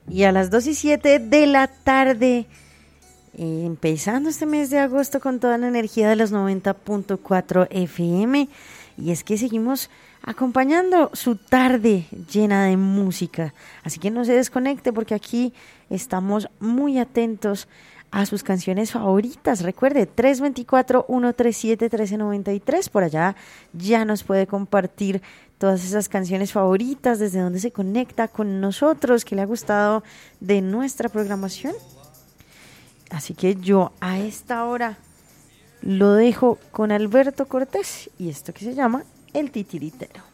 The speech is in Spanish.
Y a las 2:07 de la tarde, empezando este mes de agosto con toda la energía de los 90.4 FM. Y es que seguimos acompañando su tarde llena de música. Así que no se desconecte porque aquí estamos muy atentos a sus canciones favoritas. Recuerde, 324-137-1393. Por allá ya nos puede compartir todas esas canciones favoritas, desde donde se conecta con nosotros, que le ha gustado de nuestra programación. Así que yo a esta hora lo dejo con Alberto Cortés y esto que se llama El Titiritero.